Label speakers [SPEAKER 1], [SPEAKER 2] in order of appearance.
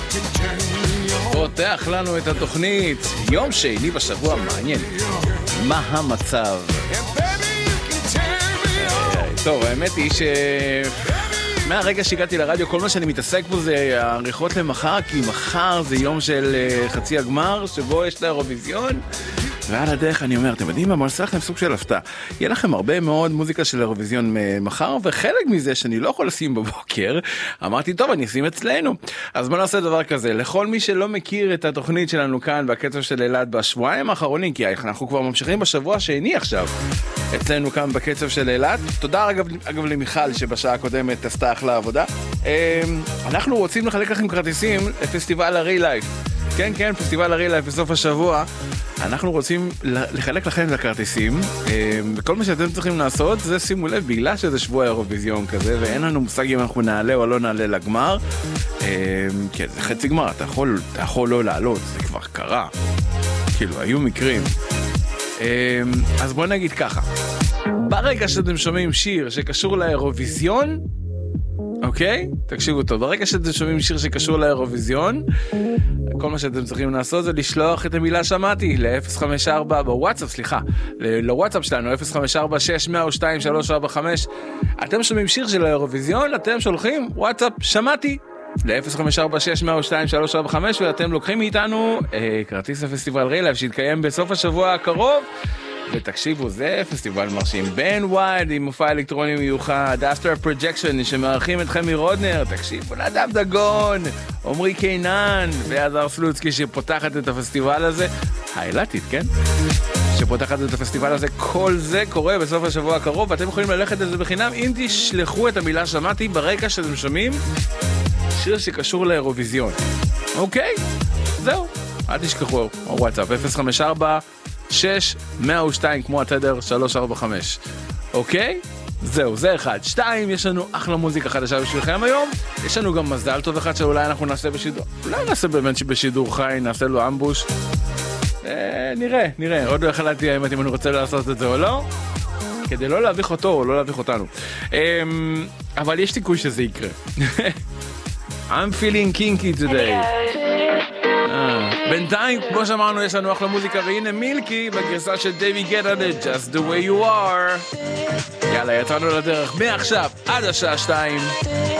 [SPEAKER 1] פותח לנו את התוכנית יום שני בשבוע מעניין. מה המצב? טוב, האמת היא מהרגע שהגעתי לרדיו כל מה שאני מתעסק בו זה העריכות למחר, כי מחר זה יום של חצי הגמר שבו יש לאירוויזיון, ועל הדרך אני אומר, אתם יודעים מה, אני אעשה לכם סוג של הפתעה. יהיה לכם הרבה מאוד מוזיקה של אירוויזיון מחר, וחלק מזה שאני לא יכול לשים בבוקר, אמרתי, טוב, אני אשים אצלנו. אז בוא נעשה דבר כזה, לכל מי שלא מכיר את התוכנית שלנו כאן, בקצב של אילת בשבועיים האחרונים, כי אנחנו כבר ממשיכים בשבוע השני עכשיו, אצלנו כאן בקצב של אילת. תודה אגב למיכל שבשעה הקודמת עשתה אחלה עבודה. אנחנו רוצים לחלק לכם כרטיסים לפסטיבל הרי לייף. כן, כן, פסטיבל הרי לייף בסוף השבוע. אנחנו רוצים לחלק לכם את הכרטיסים, וכל מה שאתם צריכים לעשות זה, שימו לב, בגלל שזה שבוע אירוויזיון כזה, ואין לנו מושג אם אנחנו נעלה או לא נעלה לגמר, כן, זה חצי גמר, אתה יכול לא לעלות, זה כבר קרה, כאילו, היו מקרים. אז בוא נגיד ככה, ברגע שאתם שומעים שיר שקשור לאירוויזיון, אוקיי? תקשיבו טוב, ברגע שאתם שומעים שיר שקשור לאירוויזיון, כל מה שאתם צריכים לעשות זה לשלוח את המילה שמעתי ל-054 בוואטסאפ, לוואטסאפ שלנו 054-600-2345. אתם שומעים שיר של האירוויזיון, אתם שולחים וואטסאפ שמעתי ל-054-600-2345, ואתם לוקחים מאיתנו כרטיס לפסטיבל הרי לייף שיתקיים בסוף השבוע הקרוב. ותקשיבו, זה פסטיבל מרשים, בן וייד עם מופע אלקטרוני מיוחד, After Projection שמארחים אתכם מרודנר, תקשיבו נדב דגון, עומרי קינן והדר סלוצקי שפותחת את הפסטיבל הזה, האילתית, כן? שפותחת את הפסטיבל הזה, כל זה קורה בסוף השבוע הקרוב, ואתם יכולים ללכת לזה בחינם אם תשלחו את המילה שמעתי ברגע שאתם שומעים שיר שקשור לאירוויזיון. אוקיי? זהו, אל תשכחו, וואטסאפ 054-600-2 כמו התדר 345. אוקיי? זהו, זה אחד. 2, יש לנו אחלה מוזיקה חדשה בשבילכם היום. יש לנו גם מזל טוב אחד שאולי אנחנו נעשה בשידור. אולי נעשה באמת שבשידור חי, נעשה לו אמבוש. נראה. עוד לא החלטתי האמת אם אני רוצה לעשות את זה או לא. כדי לא להביך אותו או לא להביך אותנו. אבל יש סיכוי שזה יקרה. I'm feeling kinky today. בינתיים, כמו שאמרנו, יש לנו אחלה מוזיקה, והנה מילקי בגרסה של דייוויד גטה, Just the way you are. יאללה, יצאנו לדרך מעכשיו עד השעה 2.